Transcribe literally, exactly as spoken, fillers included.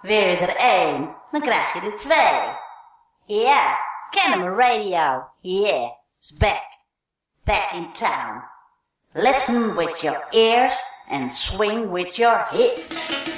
Wil je er één, dan krijg je er twee. Ja, Kennemer Radio, yeah, it's back. Back in town. Listen with your ears and swing with your hips.